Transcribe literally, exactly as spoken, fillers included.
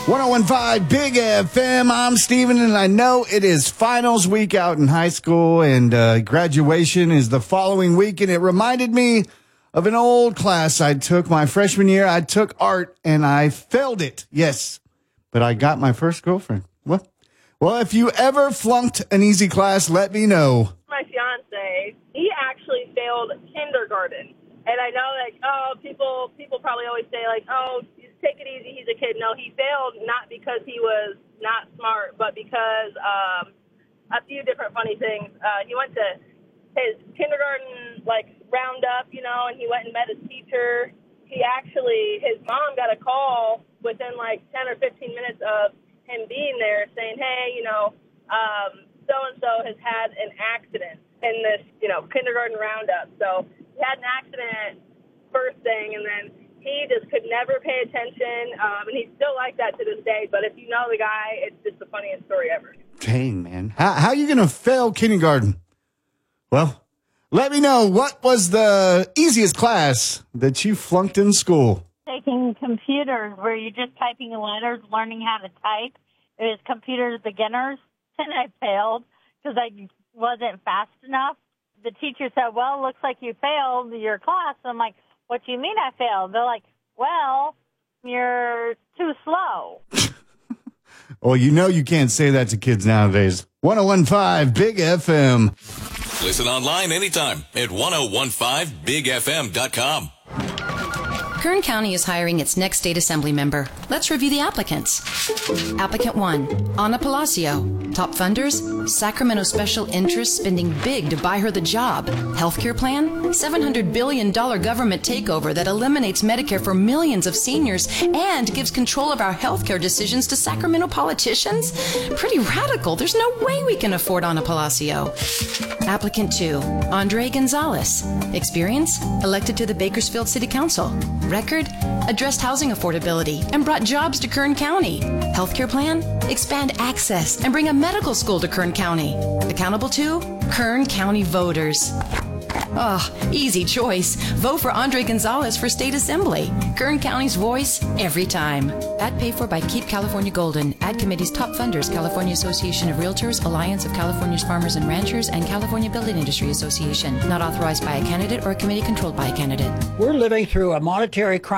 one oh one point five Big F M. I'm Steven, and I know it is finals week out in high school, and uh, graduation is the following week, and it reminded me of an old class I took my freshman year. I took art, and I failed it, yes, but I got my first girlfriend. What? Well, if you ever flunked an easy class, let me know. My fiance, he actually failed kindergarten. And I know, like, oh, people people probably always say, like, oh, take it easy, he's a kid. No, he failed not because he was not smart, but because um, a few different funny things. Uh, he went to his kindergarten, like, roundup, you know, and he went and met his teacher. He actually, his mom got a call within, like, ten or fifteen minutes of him being there saying, hey, you know, um, so-and-so has had an accident in this, you know, kindergarten roundup. So he had an accident first thing, and then he just could never pay attention, um, and he's still like that to this day. But if you know the guy, it's just the funniest story ever. Dang, man. How, how are you going to fail kindergarten? Well, let me know, what was the easiest class that you flunked in school? Taking computers where you're just typing letters, learning how to type. It was computers beginners, and I failed because I wasn't fast enough. The teacher said, well, looks like you failed your class. I'm like, what do you mean I failed? They're like, well, you're too slow. Well, you know you can't say that to kids nowadays. one oh one point five Big F M. Listen online anytime at ten fifteen big f m dot com. Kern County is hiring its next state assembly member. Let's review the applicants. Applicant one, Ana Palacio. Top funders, Sacramento Special Interests spending big to buy her the job. Healthcare plan, seven hundred billion dollars government takeover that eliminates Medicare for millions of seniors and gives control of our healthcare decisions to Sacramento politicians. Pretty radical. There's no way we can afford Ana Palacio. Applicant two, Andre Gonzalez. Experience, elected to the Bakersfield City Council. Record, addressed housing affordability and brought jobs to Kern County. Healthcare plan, expand access and bring a medical school to Kern County. Accountable to Kern County voters. Oh, easy choice. Vote for Andre Gonzalez for State Assembly. Kern County's voice every time. Ad paid for by Keep California Golden. Ad committee's top funders, California Association of Realtors, Alliance of California's Farmers and Ranchers, and California Building Industry Association. Not authorized by a candidate or a committee controlled by a candidate. We're living through a monetary crisis.